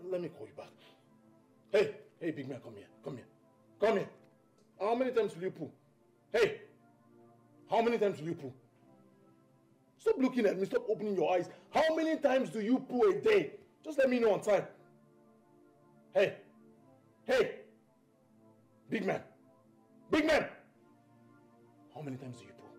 Let me call you back. Hey, big man, come here. Come here. Come here. How many times will you poo? Hey, how many times will you poo? Stop looking at me. Stop opening your eyes. How many times do you poo a day? Just let me know on time. Hey, big man. Big man. How many times do you poo?